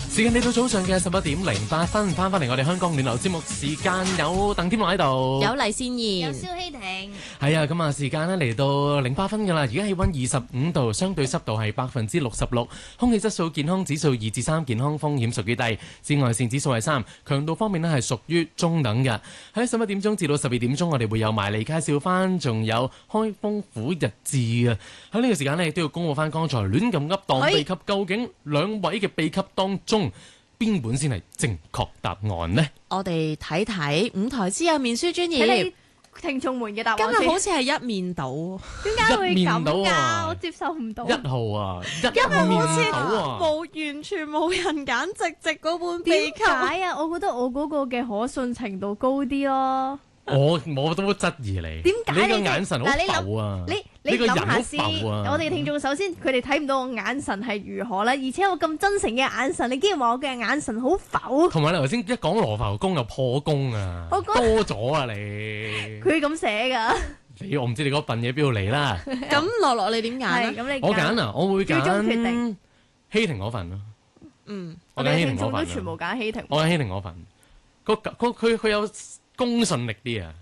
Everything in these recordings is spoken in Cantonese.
時間嚟到早上嘅11:08，翻返嚟我哋香港暖流節目時間，有鄧天樂喺度， 有黎善言， 有蕭希婷。 係啊，咁啊時間呢嚟到08分㗎啦，而家氣溫25度，相對濕度係66%，空氣質素健康指數2至3，健康風險屬於低，紫外線指數係3，強度方面呢係屬於中等嘅。喺11點鐘至到12點鐘，我哋會有埋嚟介紹翻，仲有開封府日誌啊！喺呢個時間呢，亦都要公佈翻剛才亂咁噏當秘笈，究竟兩位嘅秘笈當中，邊本先係正確答案呢？ 我哋睇睇五台之友面書專頁， 聽眾們嘅答案今日好似係一面倒， 點解會咁㗎？ 啊、 我接受唔到。 1號啊， 因為好似冇完全冇人揀直嗰本秘點笈解啊？我覺得我嗰個嘅可信程度高啲咯。 我都質疑你。 點解你個眼神好浮啊！ 你個人諗下先， 好浮啊！ 我哋聽眾首先佢哋睇唔到我眼神係如何啦，而且我咁真誠嘅眼神，你竟然話我嘅眼神好浮。 同埋你頭先一講羅浮宮又破功啊，多咗啊你！ 佢咁寫㗎。 我唔知你嗰笨嘢邊度嚟啦。 咁樂樂你點揀啊？ 咁你我揀啊，我會最終決定希婷嗰份咯。我揀希婷嗰份。 聽眾都全部揀希婷。 我揀希婷嗰份。佢有公信力啲啊！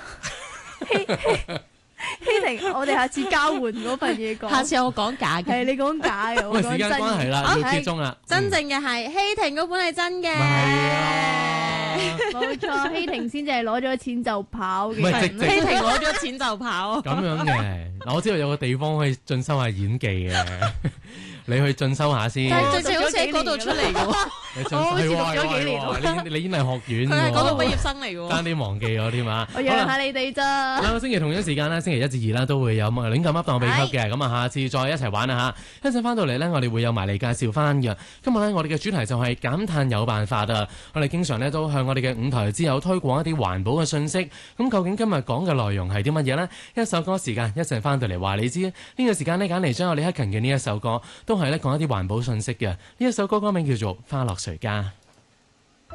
希婷，我哋下次交換嗰份嘢講。 下次我講假嘅， 係你講假嘅，我講真嘅。 時間關係啦，要結束啦。 真正嘅係希婷嗰本係真嘅。 係啊， 冇錯，希婷先至係攞咗錢就跑嘅。 希婷攞咗錢就跑。 咁樣嘅嗱，我知道有個地方可以進修下演技嘅。你去進修下先， 最似好似喺嗰度出嚟嘅喎。 我好似讀咗幾年。 你演藝學院， 佢係嗰度畢業生嚟嘅喎。 爭啲忘記咗添啊！ 我讓下你哋咋？ 兩個星期同樣時間啦，星期1至2啦，都會有亂咁噏當秘笈嘅。咁啊，下次再一齊玩啦嚇！一陣翻到嚟呢，我哋會有埋嚟介紹翻嘅。今日呢，我哋嘅主題就係減碳有辦法啊！我哋經常呢，都向我哋嘅五台之友推廣一啲環保嘅信息。咁究竟今日講嘅內容係啲乜嘢呢？一首歌時間，一陣翻到嚟話你知。呢個時間呢，揀嚟將我李克勤嘅呢一首歌，都係咧講一啲環保信息嘅。呢一首歌歌名叫做《花落誰家》。